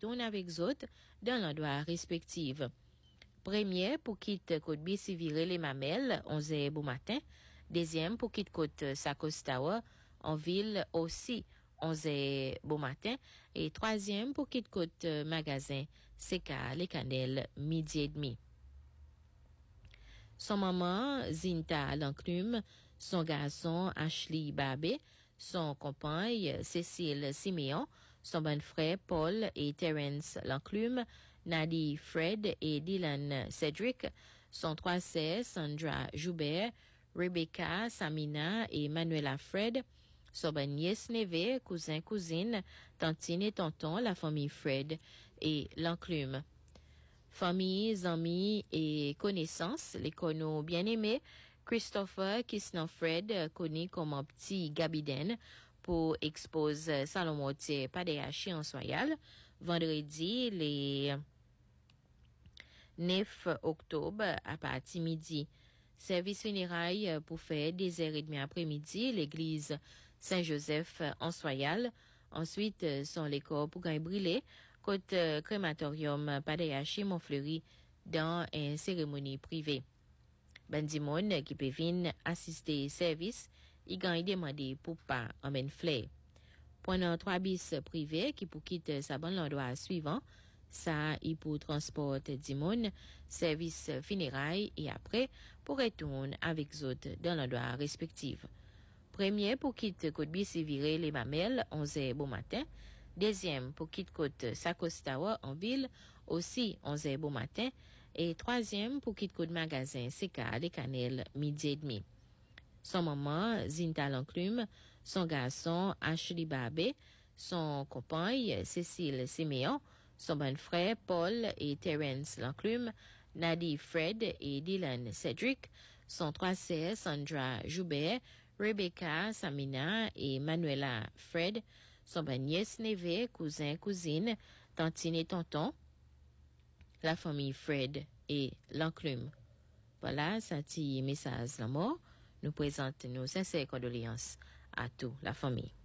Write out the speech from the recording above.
retourne avec autres dans l'endroit respectif. Premier pour quitte côte BC virer les mamelles 11h bon matin. Deuxième pour quitte côte Sakos Tower en ville aussi 11h bon matin. Et troisième pour quitte côte magasin CK Les Cannelles midi et demi. Son maman Zinta Lanclume, son garçon Ashley Babé, son compagne Cécile Siméon, son bon frère Paul et Terence Lanclume, Nadie Fred et Dylan Cedric, son trois sœurs Sandra Joubert, Rebecca, Samina et Manuela Fred, son bon nièce neveu, cousin, cousine, tantine et tonton, la famille Fred et Lanclume. Famille, amis et connaissances, les connus bien-aimés, Christopher Kisnan Fred, connu comme un petit Gabiden, pour expose Salomon Padeachi en Soyal, vendredi, les 9 octobre, à partir midi. Service funérailles pour faire 10h30 après-midi, l'église Saint-Joseph en Soyal. Ensuite, sont les corps pour gagner brûlé, côté crématorium Padeachi Montfleury, dans une cérémonie privée. Ben Dimon qui peut venir assister service, il gagne demandé pour pas en flé. Pendant 3 bis privés qui pour quitter sa bonne l'endroit suivant, ça il pour transport Dimon, service funérailles et après pour retourner avec autres dans l'endroit respectif. Premier pour quitter côte bis virer les mamelles 11h bon matin. Deuxième pour quitte côte Sakos Tower en ville, aussi 11h bon matin. Et troisième pour quitte côte magasin CK Les Cannelles midi et demi. Son maman Zinta Lanclume, son garçon Ashley Babé, son compagne Cécile Siméon, son bon frère Paul et Terence Lanclume, Nadie Fred et Dylan Cedric, son trois sœurs Sandra Joubert, Rebecca, Samina et Manuela Fred, son bon nièce neveu, cousin, cousine, tantine et tonton, la famille Fred et Lanclume. Voilà, ça petit message la mort. Nous présente nos sincères condoléances à toute la famille.